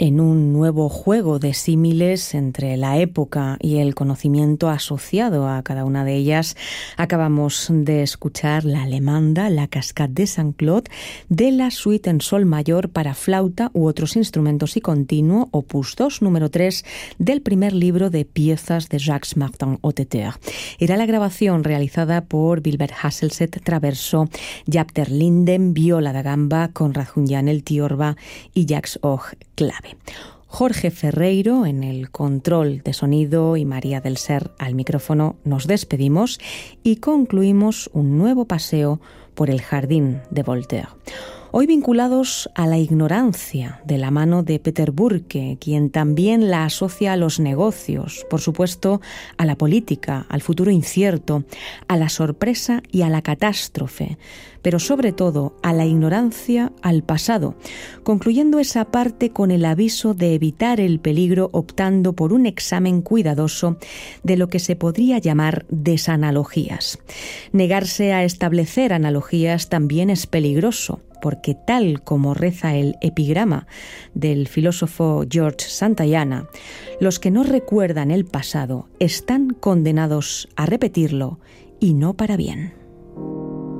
En un nuevo juego de símiles entre la época y el conocimiento asociado a cada una de ellas, acabamos de escuchar la alemanda, la Cascade de Saint-Claude, de la suite en sol mayor para flauta u otros instrumentos y continuo, opus 2, número 3, del primer libro de piezas de Jacques-Martin Hotteter. Era la grabación realizada por Wilbert Hasselset, traverso, Jaap ter Linden, viola da gamba, Konrad Junjanel, tiorba y Jacques Och, clave. Jorge Ferreiro en el control de sonido y María del Ser al micrófono. Nos despedimos y concluimos un nuevo paseo por el jardín de Voltaire. Hoy vinculados a la ignorancia de la mano de Peter Burke, quien también la asocia a los negocios, por supuesto a la política, al futuro incierto, a la sorpresa y a la catástrofe, pero sobre todo a la ignorancia, al pasado, concluyendo esa parte con el aviso de evitar el peligro optando por un examen cuidadoso de lo que se podría llamar desanalogías. Negarse a establecer analogías también es peligroso, porque tal como reza el epigrama del filósofo George Santayana, los que no recuerdan el pasado están condenados a repetirlo y no para bien.